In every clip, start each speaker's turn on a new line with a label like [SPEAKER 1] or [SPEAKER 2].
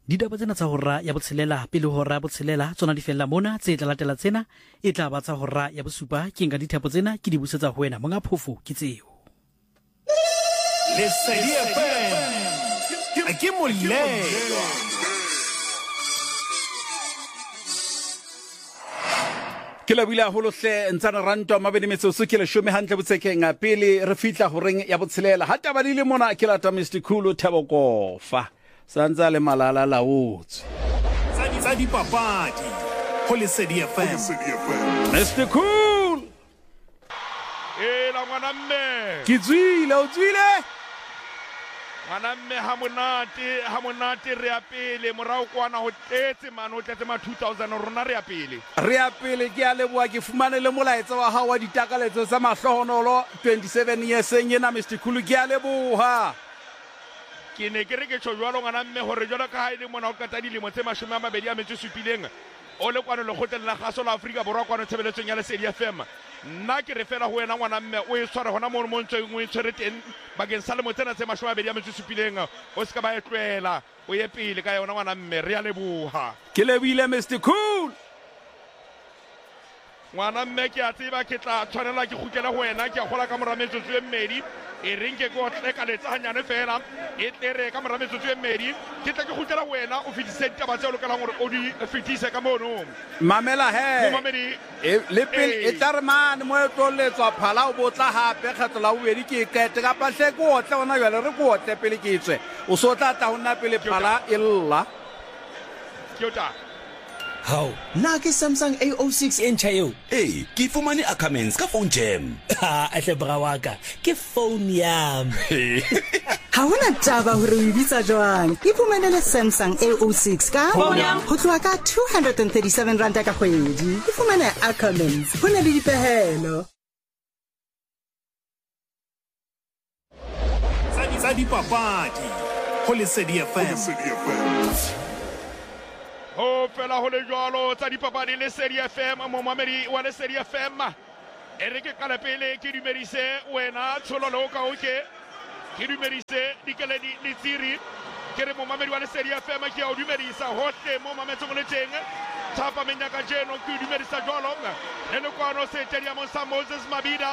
[SPEAKER 1] Ditaba tsena tsa hora ya botshelela pele hora ya botshelela tsona di fella mona tse tla latela tsena e tla ba tsa hora ya bosupa ke nka dithapo tsena ke di busetsa ho wena monga phofo ke tseo.
[SPEAKER 2] Lesedi FM ke molelo.
[SPEAKER 3] Ke la bula holohle ntsana rantwa mabedi metsotso ke le shome hantle botsekeng pele re fitla ho reng ya botshelela ha taba le mona ke la ta Mr Khulu Thebokofa sanza le malala laotswe
[SPEAKER 2] Tsa dipapadi ho Lesedi FM.
[SPEAKER 3] Mr Khulu
[SPEAKER 4] la ngwana mme
[SPEAKER 3] ke tswile o tswile
[SPEAKER 4] ngwana mme ha monate re ya pele morao kwana ho tletse man ho tletse ma 2000 rona re ya pele
[SPEAKER 3] ke a leboa ke fumane le molaetsa wa hao wa ditakaletso tsa mahlohonolo 27 years ena Mr Khulu ke a leboha
[SPEAKER 4] ke ne ke re ke tjho jwalo ngwana mme hore jwalo ka ha ile mona o qeta dilemo tse 27 o le kwana le khotleng la gaso la Afrika borwa kwana tshebeletsong ya Lesedi FM nna ke re fela ho wena ngwana mme o e tshware hona mo ntsheng o e tshwere teng bakeng sa lemo tsena tse 27 o se ka ba etlela o ye pele ka yona ngwana mme re ya leboha
[SPEAKER 3] ke lebile Mr Khulu
[SPEAKER 4] ngwana mme ke a tseba ke tla tshwanela ke khukela ho wena ke a gola ka morametso tse mmedi e reng ke go tleka letsa hanyane fela e tlere ka morametso tse mmedi ke tla ke khukela ho wena o fitise ditaba tse o lokelang hore o di fitise ka mono
[SPEAKER 3] mamela he
[SPEAKER 4] momamedi
[SPEAKER 3] le pele e tla re man mo e tloletswa phala o botla hape kgetlo la bobedi ke kete ka pahle go otle ona jwale re go otle pele ke tswe o so tla ta hona pele phala illa
[SPEAKER 4] ke ota
[SPEAKER 5] How? Na ke Samsung A06 entjha eo.
[SPEAKER 6] Ke fumane Ackermans ka phone jam.
[SPEAKER 5] Ha, hle bra wa ka. Ke phone yam.
[SPEAKER 7] Ha hona taba hore o bitsa jwang. Ifumanele Samsung A06 ka ho tloha ka 237 rand ka kgwedi. Ifumane Ackermans. Hona le dipehelo.
[SPEAKER 2] Tsa dipapadi ho Lesedi FM.
[SPEAKER 4] Ho fela ho le jwalo tsa dipapadi Lesedi FM momamedi wa Lesedi FM e re ke kala pele ke dumedise wena tshololo ka oke ke dumedise dikeledi le tsiri ke re momamedi wa Lesedi FM ke o dumedisa hohle mo mametsong le teng thapa menyaka jeno ke dumedisa jwalo le le kwano se stadium sa Moses Mabhida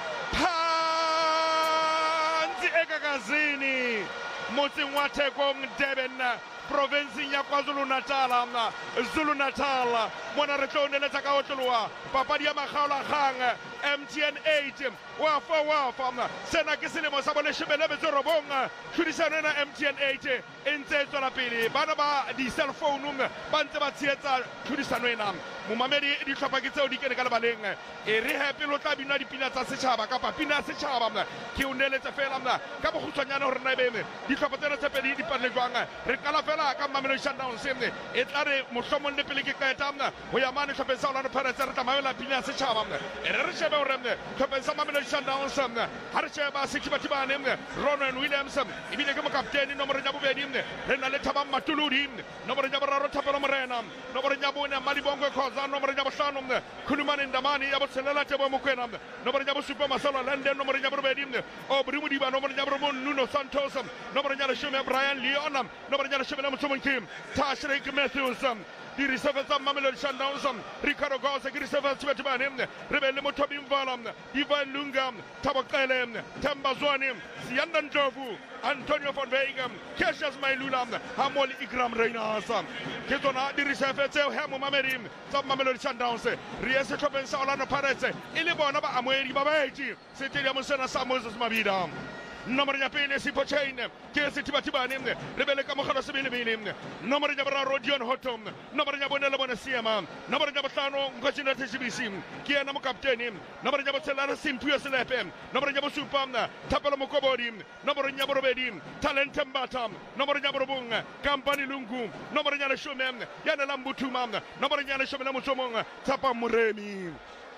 [SPEAKER 4] phansi ekakazini motseng wa Thekong Durban province ya KwaZulu-Natal Zulu-Natal mona re tloneletsa ka otloloa papadi ya makgaola gang MTN 8 wa fa sena ke selemo sa bole shebelebetse robong tlhodisano ena MTN 8 e ntse tswela pele bana ba di cell phone ba ntse ba tshetsa tlhodisano ena momamedi di tlhopha ke tseo di kene ka lebaleng e re happy lo tla bina dipina tsa setšhaba ka papina setšhaba ke o neletse fela ka bogutshwanyana hore na bene di tlhopha tsena tse pedi di patle jwang re kala fela ka Mamelodi Sundowns e tla re mohlomong le pele ke ka etama ho ya mane tlhopheng sa Orlando Pirates re tsamaya pina setšhaba e re shebe hore tlhopheng sa Mamelodi Sundowns ha re sheba Sithibatibane Ronwen Williams ebile ke mokaptene nomoro ya bobedi re na le Thabang Matuludi nomoro ya boraro Thapelo Morena nomoro ya bone Malibongwe Khoza nomoro ya bohlano Khulumane Ndamani ya botshelela Tebo Mokwena nomoro ya bosupa Masolo London nomoro ya bobedi Obri Mudiba nomoro ya borobon Nuno Santos nomoro ya 10 Brian Leon nomoro ya 10 Mthombo Kim Tashrik Matthews di reserve tsa Mamelodi Sundowns Ricardo Gosse ke reserve tsa Sithibatibane re be le Mothobi Mvala Ivan Lunga Tabaqele Themba Zwane Siyanda Ndlovu Antonio von Weigem Cassius Mailula Hamoli Ikram Reynolds ke tsona di reserve tseo he momamedi tsa Mamelodi Sundowns re ya setlhopheng sa Orlando Pirates e le bona ba amoedi ba baeti stadium sena sa Moses Mabhida nomoro ya pele Sipho Chain ke Sithibatibane re be le ka mogalo sebelebele nomoro ya boraro Dion Hottom nomoro ya bone le bone Siema nomoro ya bohlano Nkosina Tshibisi ke ena mokaptene nomoro ya botshelela Simphiwe Selepe nomoro ya bosupa Thapelo Mokobodi nomoro ya borobedi Talent Mbata nomoro ya borobong Kampani Lungu nomoro ya 10 ya Lambuthuma nomoro ya 10 na Motsomong Thapa Moremi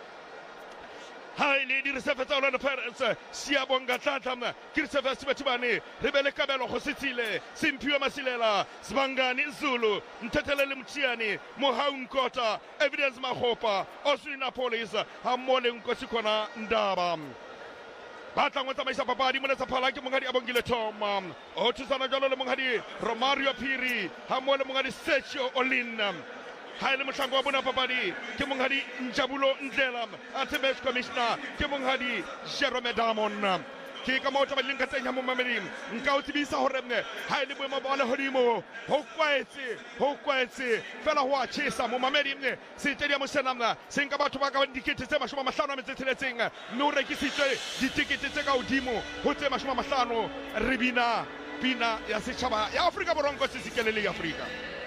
[SPEAKER 4] Haile di reserve tsa Orlando Pirates Siabonga Tlatla ke reserve Sithibatibane re be le Kabelo go Setsile Simphiwe Masilela Sibangani Zulu Mthethelele Mthiani Mohaunkota Evidence Magopa Oswina Police ha mole Nkosi khona Ndaba ba tlang ho tsamaisa papadi mona tsa phala ke monghadi a Bongile Thoma o thusana jalo le monghadi Romario Phiri ha mo le monghadi Sergio Olin ha ile motlango wa bona papadi ke monghadi Njabulo Ndlela Atebes Commissioner ke monghadi Jerome Damon ke ka mo taba leng ka tsenya mo mameleng nka o tsebisa hore ha ile boemo ba le hodimo ho kwaetse fela ho a tshisa mo mameleng stadium sena se nka batho ba ka dikete tse 56 mme o rekisitswe ditikete tse ka hodimo ho tse 50 re bina ya setjhaba ya Afrika Borwa nko se sikelele ya Afrika